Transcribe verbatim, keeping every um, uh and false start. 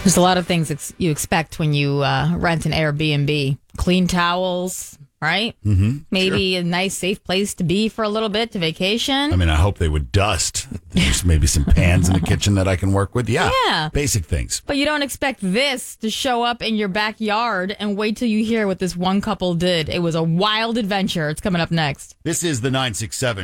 There's a lot of things ex- you expect when you uh, rent an Airbnb. Clean towels, right? Mm-hmm. Maybe Sure. a nice, safe place to be for a little bit to vacation. I mean, I hope they would dust. There's maybe some pans in the kitchen that I can work with. Yeah. Yeah. Basic things. But you don't expect this to show up in your backyard, and wait till you hear what this one couple did. It was a wild adventure. It's coming up next. This is the nine six seven